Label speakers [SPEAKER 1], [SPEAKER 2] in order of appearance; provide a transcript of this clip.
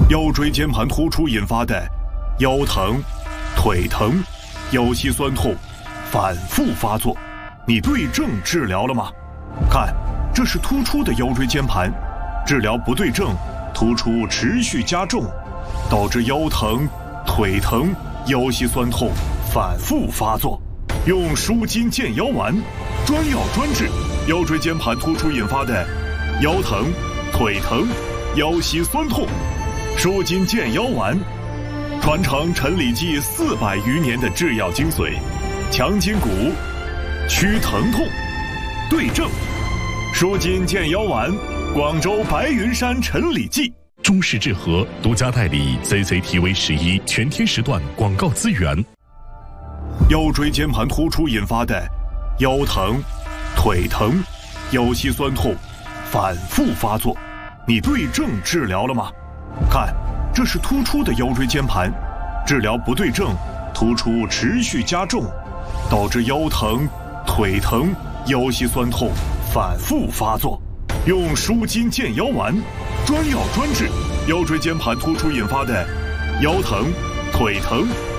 [SPEAKER 1] 腰椎间盘突出引发的腰疼、腿疼、腰膝酸痛反复发作，你对症治疗了吗？看，这是突出的腰椎间盘，治疗不对症，突出持续加重，导致腰疼、腿疼、腰膝酸痛反复发作。用舒筋健腰丸，专药专治腰椎间盘突出引发的腰疼、腿疼、腰膝酸痛。舒筋健腰丸，传承陈李济400余年的制药精髓，强筋骨，祛疼痛，对症。舒筋健腰丸，广州白云山陈李济。
[SPEAKER 2] 中式治和独家代理 CCTV11全天时段广告资源。
[SPEAKER 1] 腰椎间盘突出引发的腰疼、腿疼、腰膝酸痛反复发作，你对症治疗了吗？看，这是突出的腰椎间盘，治疗不对症，突出持续加重，导致腰疼、腿疼、腰膝酸痛反复发作。用舒筋健腰丸，专药专治腰椎间盘突出引发的腰疼、腿疼、